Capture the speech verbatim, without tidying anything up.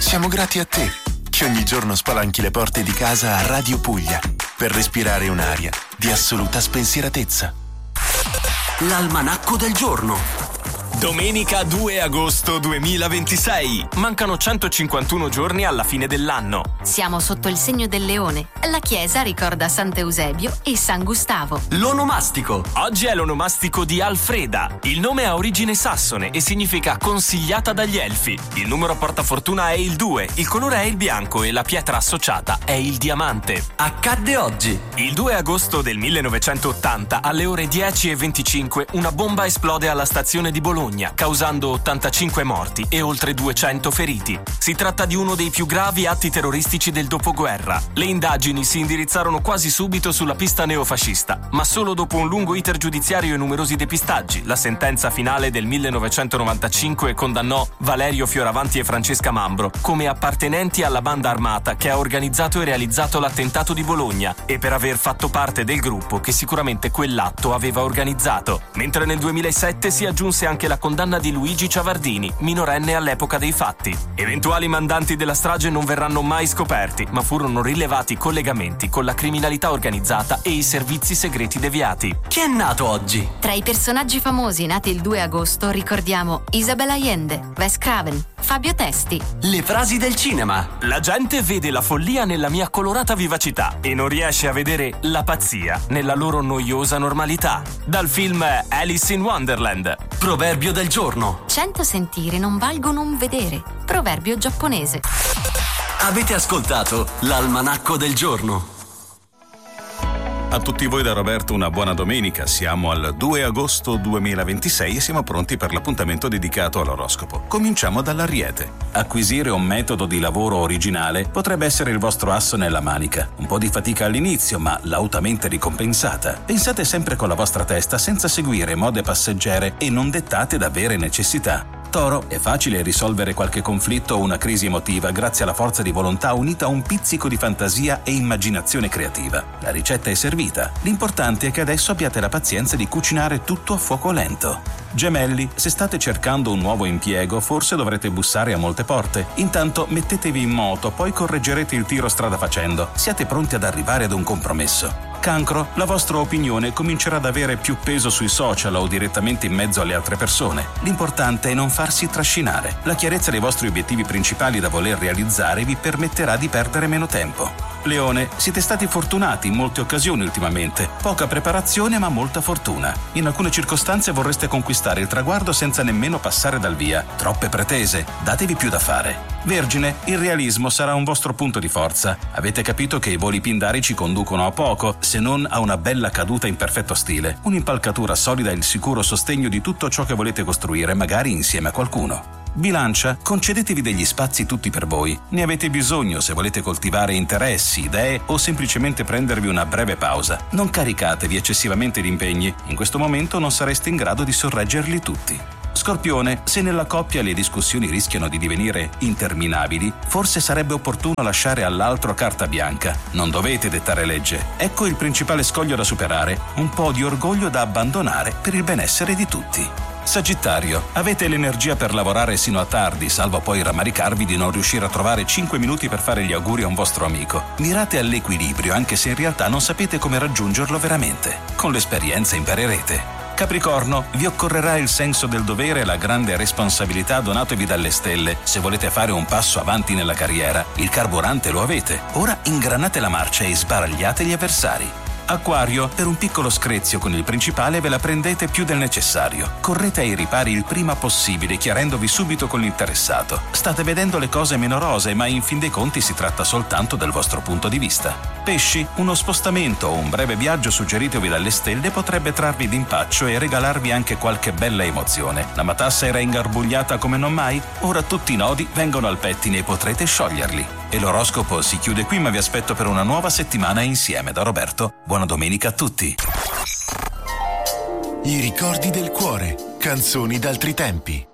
Siamo grati a te che ogni giorno spalanchi le porte di casa a Radio Puglia per respirare un'aria di assoluta spensieratezza. L'almanacco del giorno. Domenica due agosto duemilaventisei. Mancano centocinquantuno giorni alla fine dell'anno. Siamo sotto il segno del leone. La chiesa ricorda Sant'Eusebio e San Gustavo. L'onomastico. Oggi è l'onomastico di Alfreda. Il nome ha origine sassone e significa consigliata dagli elfi. Il numero portafortuna è il due, il colore è il bianco e la pietra associata è il diamante. Accadde oggi. Il due agosto del millenovecentottanta, alle ore dieci e venticinque, una bomba esplode alla stazione di Bologna, causando ottantacinque morti e oltre duecento feriti. Si tratta di uno dei più gravi atti terroristici del dopoguerra. Le indagini si indirizzarono quasi subito sulla pista neofascista, ma solo dopo un lungo iter giudiziario e numerosi depistaggi, la sentenza finale del millenovecentonovantacinque condannò Valerio Fioravanti e Francesca Mambro come appartenenti alla banda armata che ha organizzato e realizzato l'attentato di Bologna e per aver fatto parte del gruppo che sicuramente quell'atto aveva organizzato. Mentre nel duemilasette si aggiunse anche la condanna di Luigi Ciavardini, minorenne all'epoca dei fatti. Eventuali mandanti della strage non verranno mai scoperti, ma furono rilevati collegamenti con la criminalità organizzata e i servizi segreti deviati. Chi è nato oggi? Tra i personaggi famosi nati il due agosto ricordiamo Isabel Allende, Wes Craven, Fabio Testi. Le frasi del cinema. La gente vede la follia nella mia colorata vivacità e non riesce a vedere la pazzia nella loro noiosa normalità. Dal film Alice in Wonderland. Proverbio del giorno. Cento sentire non valgono un vedere. Proverbio giapponese. Avete ascoltato l'almanacco del giorno. A tutti voi da Roberto una buona domenica. Siamo al due agosto duemilaventisei e siamo pronti per l'appuntamento dedicato all'oroscopo. Cominciamo dall'Ariete. Acquisire un metodo di lavoro originale potrebbe essere il vostro asso nella manica. Un po' di fatica all'inizio, ma lautamente ricompensata. Pensate sempre con la vostra testa senza seguire mode passeggere e non dettate da vere necessità. Toro, è facile risolvere qualche conflitto o una crisi emotiva grazie alla forza di volontà unita a un pizzico di fantasia e immaginazione creativa. La ricetta è servita. L'importante è che adesso abbiate la pazienza di cucinare tutto a fuoco lento. Gemelli, se state cercando un nuovo impiego, forse dovrete bussare a molte porte. Intanto mettetevi in moto, poi correggerete il tiro strada facendo. Siate pronti ad arrivare ad un compromesso. Cancro, la vostra opinione comincerà ad avere più peso sui social o direttamente in mezzo alle altre persone. L'importante è non farsi trascinare. La chiarezza dei vostri obiettivi principali da voler realizzare vi permetterà di perdere meno tempo. Leone, siete stati fortunati in molte occasioni ultimamente. Poca preparazione ma molta fortuna. In alcune circostanze vorreste conquistare il traguardo senza nemmeno passare dal via. Troppe pretese, datevi più da fare. Vergine, il realismo sarà un vostro punto di forza. Avete capito che i voli pindarici conducono a poco, se non a una bella caduta in perfetto stile. Un'impalcatura solida e il sicuro sostegno di tutto ciò che volete costruire, magari insieme a qualcuno. Bilancia, concedetevi degli spazi tutti per voi. Ne avete bisogno se volete coltivare interessi, idee o semplicemente prendervi una breve pausa. Non caricatevi eccessivamente di impegni. In questo momento non sareste in grado di sorreggerli tutti. Scorpione, se nella coppia le discussioni rischiano di divenire interminabili, forse sarebbe opportuno lasciare all'altro carta bianca. Non dovete dettare legge. Ecco il principale scoglio da superare, un po' di orgoglio da abbandonare per il benessere di tutti. Sagittario, avete l'energia per lavorare sino a tardi, salvo poi rammaricarvi di non riuscire a trovare cinque minuti per fare gli auguri a un vostro amico. Mirate all'equilibrio, anche se in realtà non sapete come raggiungerlo veramente. Con l'esperienza imparerete. Capricorno, vi occorrerà il senso del dovere e la grande responsabilità donatevi dalle stelle. Se volete fare un passo avanti nella carriera, il carburante lo avete. Ora ingranate la marcia e sbaragliate gli avversari. Acquario, per un piccolo screzio con il principale ve la prendete più del necessario. Correte ai ripari il prima possibile, chiarendovi subito con l'interessato. State vedendo le cose meno rosee, ma in fin dei conti si tratta soltanto del vostro punto di vista. Pesci, uno spostamento o un breve viaggio suggeritovi dalle stelle potrebbe trarvi d'impaccio e regalarvi anche qualche bella emozione. La matassa era ingarbugliata come non mai? Ora tutti i nodi vengono al pettine e potrete scioglierli. E l'oroscopo si chiude qui, ma vi aspetto per una nuova settimana insieme. Da Roberto, buona domenica a tutti. I ricordi del cuore, canzoni d'altri tempi.